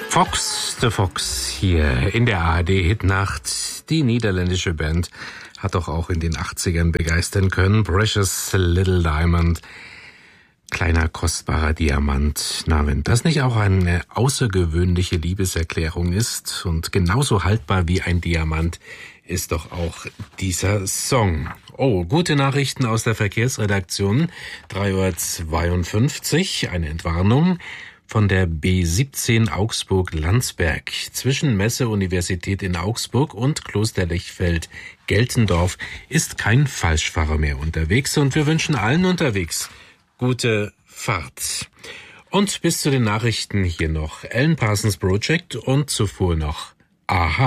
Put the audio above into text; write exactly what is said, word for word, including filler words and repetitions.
Fox the Fox hier in der A R D-Hitnacht. Die niederländische Band hat doch auch in den achtzigern begeistern können. Precious Little Diamond, kleiner kostbarer Diamant. Na, wenn das nicht auch eine außergewöhnliche Liebeserklärung ist und genauso haltbar wie ein Diamant, ist doch auch dieser Song. Oh, gute Nachrichten aus der Verkehrsredaktion. drei Uhr zweiundfünfzig, eine Entwarnung von der B siebzehn Augsburg-Landsberg. Zwischen Messe-Universität in Augsburg und Klosterlechfeld-Geltendorf ist kein Falschfahrer mehr unterwegs und wir wünschen allen unterwegs gute Fahrt. Und bis zu den Nachrichten hier noch Alan Parsons Project und zuvor noch Aha.